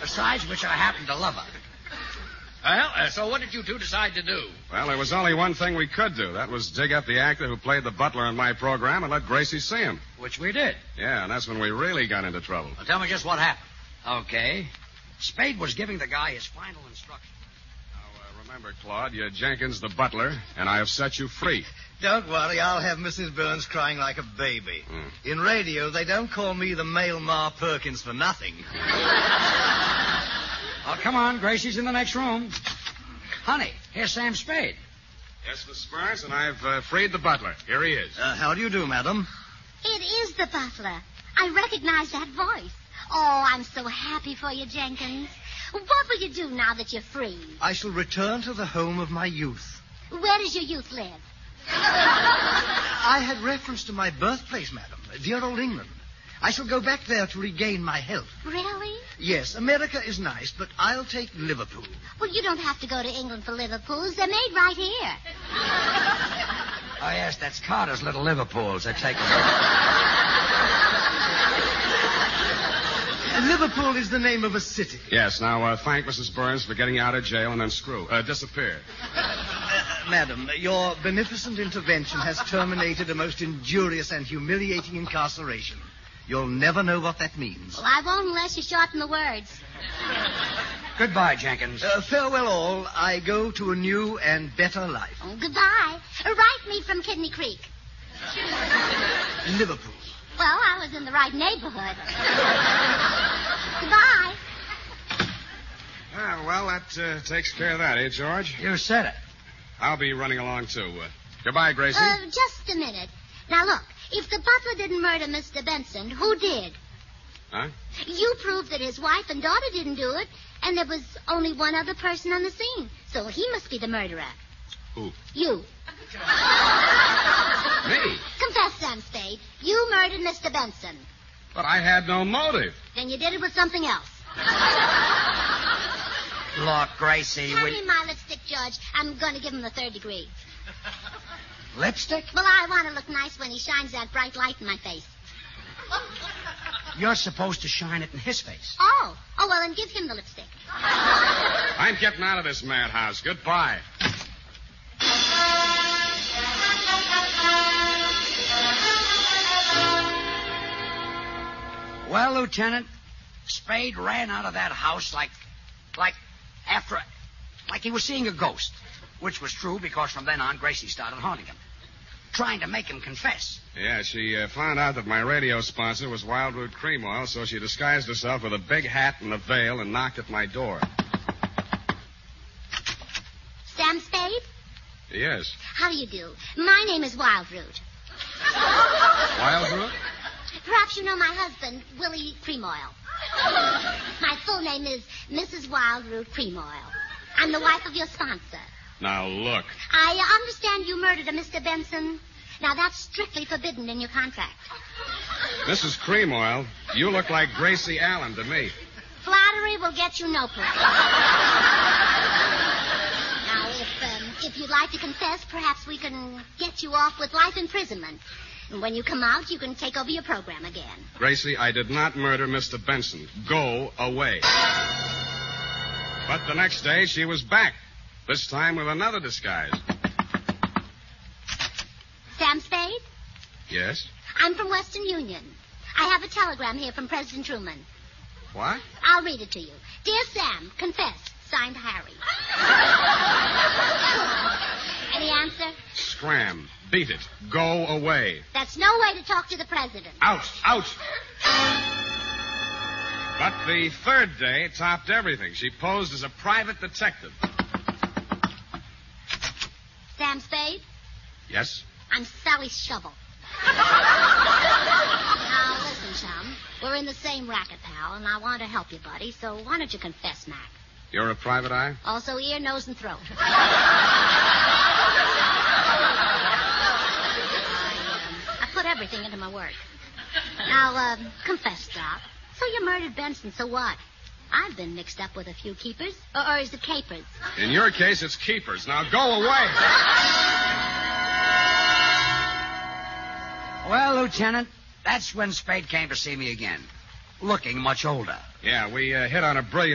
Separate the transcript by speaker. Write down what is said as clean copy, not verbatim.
Speaker 1: Besides which, I happen to love her. Well, so what did you two decide to do?
Speaker 2: Well, there was only one thing we could do. That was dig up the actor who played the butler in my program and let Gracie see him.
Speaker 1: Which we did.
Speaker 2: Yeah, and that's when we really got into trouble.
Speaker 1: Well, tell me just what happened. Okay. Spade was giving the guy his final instructions.
Speaker 2: Now, remember, Claude, you're Jenkins the butler, and I have set you free.
Speaker 3: Don't worry, I'll have Mrs. Burns crying like a baby. In radio, they don't call me the male Ma Perkins for nothing.
Speaker 1: Oh, come on, Gracie's in the next room. Honey, here's Sam Spade.
Speaker 2: Yes, Mrs. Burns, and I've freed the butler. Here he is.
Speaker 3: How do you do, madam?
Speaker 4: It is the butler. I recognize that voice. Oh, I'm so happy for you, Jenkins. What will you do now that you're free?
Speaker 3: I shall return to the home of my youth.
Speaker 4: Where does your youth live?
Speaker 3: I had reference to my birthplace, madam. Dear old England. I shall go back there to regain my health.
Speaker 4: Really?
Speaker 3: Yes, America is nice, but I'll take Liverpool.
Speaker 4: Well, you don't have to go to England for Liverpools. They're made right here.
Speaker 1: Oh, yes, that's Carter's little Liverpools. They're taking...
Speaker 3: Liverpool is the name of a city.
Speaker 2: Yes, now, thank Mrs. Burns for getting you out of jail and then disappear.
Speaker 3: Madam, your beneficent intervention has terminated a most injurious and humiliating incarceration. You'll never know what that means.
Speaker 4: Well, I won't unless you shorten the words.
Speaker 1: Goodbye, Jenkins.
Speaker 3: Farewell all. I go to a new and better life.
Speaker 4: Oh, goodbye. Write me from Kidney Creek.
Speaker 3: Liverpool.
Speaker 4: Well, I was in the right neighborhood. Goodbye.
Speaker 2: Well, that takes care of that, eh, George?
Speaker 1: You said it.
Speaker 2: I'll be running along, too. Goodbye, Gracie.
Speaker 4: Just a minute. Now, look, if the butler didn't murder Mr. Benson, who did?
Speaker 2: Huh?
Speaker 4: You proved that his wife and daughter didn't do it, and there was only one other person on the scene. So he must be the murderer.
Speaker 2: Who?
Speaker 4: You.
Speaker 2: Me?
Speaker 4: Confess, Sam Spade. You murdered Mr. Benson.
Speaker 2: But I had no motive.
Speaker 4: Then you did it with something else.
Speaker 1: Look, Gracie,
Speaker 4: Hand me my lipstick, George. I'm going to give him the 3rd degree.
Speaker 1: Lipstick?
Speaker 4: Well, I want to look nice when he shines that bright light in my face.
Speaker 1: You're supposed to shine it in his face.
Speaker 4: Oh, well, then give him the lipstick.
Speaker 2: I'm getting out of this madhouse. Goodbye.
Speaker 1: Well, Lieutenant, Spade ran out of that house like he was seeing a ghost, which was true because from then on, Gracie started haunting him, trying to make him confess.
Speaker 2: Yeah, she found out that my radio sponsor was Wild Root Cream Oil, so she disguised herself with a big hat and a veil and knocked at my door.
Speaker 4: Sam Spade?
Speaker 2: Yes.
Speaker 4: How do you do? My name is Wild Root.
Speaker 2: Wild Root?
Speaker 4: Perhaps you know my husband, Willie Cream Oil. My full name is Mrs. Wild Root Cream Oil. I'm the wife of your sponsor.
Speaker 2: Now, look.
Speaker 4: I understand you murdered a Mr. Benson. Now, that's strictly forbidden in your contract.
Speaker 2: Mrs. Cream Oil, you look like Gracie Allen to me.
Speaker 4: Flattery will get you no place. Now, if you'd like to confess, perhaps we can get you off with life imprisonment. And when you come out, you can take over your program again.
Speaker 2: Gracie, I did not murder Mr. Benson. Go away. But the next day, she was back. This time with another disguise.
Speaker 4: Sam Spade?
Speaker 2: Yes?
Speaker 4: I'm from Western Union. I have a telegram here from President Truman.
Speaker 2: What?
Speaker 4: I'll read it to you. Dear Sam, confess. Signed, Harry. Any answer?
Speaker 2: Scram. Beat it. Go away.
Speaker 4: That's no way to talk to the president.
Speaker 2: Out. Out. But the 3rd day topped everything. She posed as a private detective.
Speaker 4: Sam Spade?
Speaker 2: Yes?
Speaker 4: I'm Sally Shovel. Now, listen, chum. We're in the same racket, pal, and I want to help you, buddy, so why don't you confess, Mac?
Speaker 2: You're a private eye?
Speaker 4: Also ear, nose, and throat. I put everything into my work. Now, confess, Doc. So you murdered Benson, so what? I've been mixed up with a few keepers. Or is it capers?
Speaker 2: In your case, it's keepers. Now go away.
Speaker 1: Well, Lieutenant, that's when Spade came to see me again, looking much older.
Speaker 2: Yeah, we hit on a brilliant